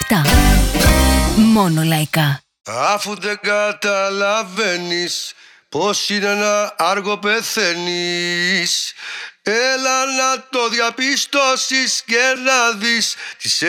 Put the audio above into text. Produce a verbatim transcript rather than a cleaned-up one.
επτά. Μόνο λαϊκά. Αφού δεν καταλαβαίνεις πως είναι να άργο πεθαίνεις, έλα να το διαπιστώσεις και να δεις τις